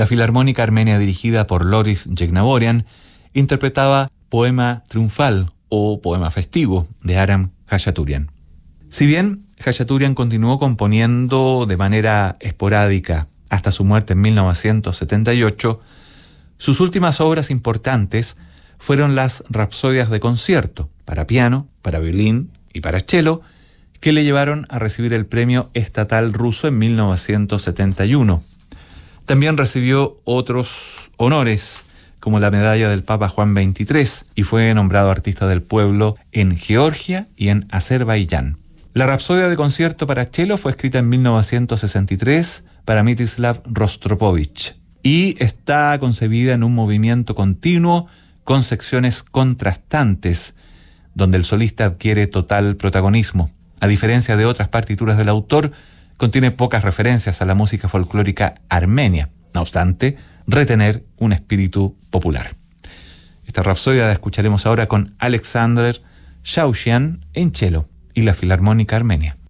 La Filarmónica Armenia, dirigida por Loris Yegnaborian, interpretaba Poema Triunfal o Poema Festivo de Aram Khachaturian. Si bien Khachaturian continuó componiendo de manera esporádica hasta su muerte en 1978, sus últimas obras importantes fueron las rapsodias de concierto para piano, para violín y para cello, que le llevaron a recibir el premio estatal ruso en 1971. También recibió otros honores, como la medalla del Papa Juan XXIII, y fue nombrado artista del pueblo en Georgia y en Azerbaiyán. La rapsodia de concierto para cello fue escrita en 1963 para Mstislav Rostropovich y está concebida en un movimiento continuo con secciones contrastantes, donde el solista adquiere total protagonismo. A diferencia de otras partituras del autor, contiene pocas referencias a la música folclórica armenia, no obstante, retener un espíritu popular. Esta rapsodia la escucharemos ahora con Alexander Shaushian en cello y la Filarmónica Armenia.